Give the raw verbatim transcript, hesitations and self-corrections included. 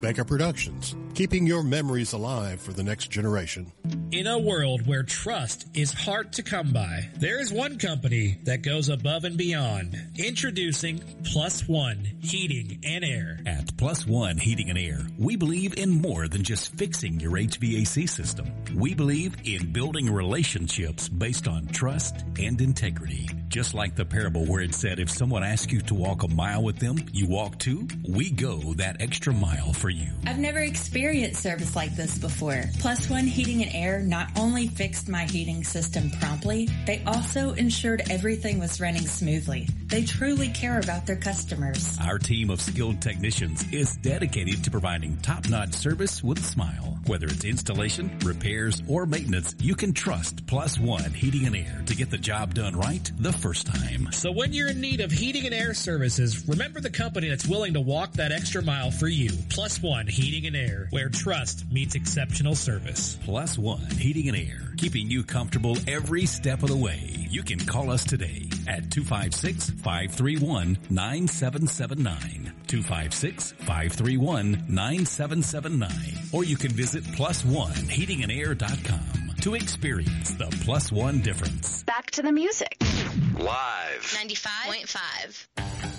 Baker Productions, keeping your memories alive for the next generation. In a world where trust is hard to come by, there is one company that goes above and beyond. Introducing Plus One Heating and Air. At Plus One Heating and Air, we believe in more than just fixing your H V A C system. We believe in building relationships based on trust and integrity. Just like the parable where it said, if someone asks you to walk a mile with them, you walk two, we go that extra mile for you. I've never experienced service like this before. Plus One Heating and Air not only fixed my heating system promptly, they also ensured everything was running smoothly. They truly care about their customers. Our team of skilled technicians is dedicated to providing top-notch service with a smile. Whether it's installation, repairs, or maintenance, you can trust Plus One Heating and Air to get the job done right the first time. So when you're in need of heating and air services, remember the company that's willing to walk that extra mile for you. Plus One Heating and Air, where trust meets exceptional service. Plus One Heating and Air, keeping you comfortable every step of the way. You can call us today at two five six, five three one, nine seven seven nine, two five six, five three one, nine seven seven nine, or you can visit plus one heating and air dot com to experience the Plus One difference. Back to the music. Live. ninety-five point five.